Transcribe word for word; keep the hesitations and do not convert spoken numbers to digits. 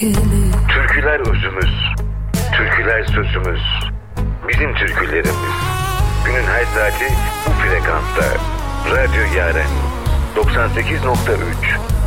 öfkeli. Türküler özümüz, türküler sözümüz, bizim türkülerimiz. Günün her saati bu frekansta. Radyo Yaren doksan sekiz nokta üç.